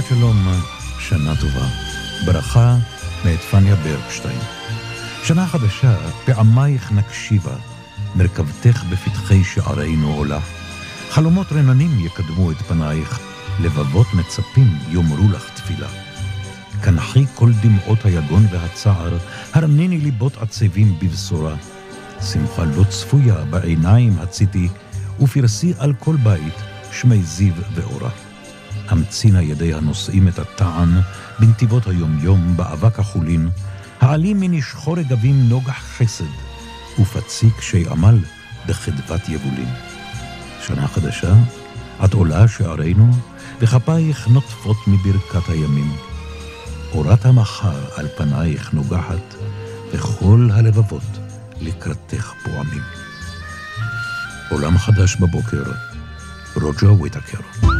שבת שלום, שנה טובה. ברכה מאת פניה ברקשטיין. שנה חדשה, פעמייך נקשיבה, מרכבתך בפתחי שערינו עולה. חלומות רננים יקדמו את פנייך, לבבות מצפים יאמרו לך תפילה. כנחי כל דמעות היגון והצער, הרניני ליבות עצבים בבשורה. שמחה לא צפויה בעיניים הציתי, ופרסי על כל בית שמי זיו ואורה. המצינה ידי הנושאים את הטען, בנתיבות היומיום באבק החולין, העלים מנשחור רגבים נוגח חסד, ופציק שי עמל בחדוות יבולין. שנה חדשה, את עולה שערינו, וכפייך נוטפות מברכת הימים. אורת המחר על פנייך נוגחת, וכל הלבבות לקראתך פועמים. עולם חדש בבוקר, רוג'ר וויטקר.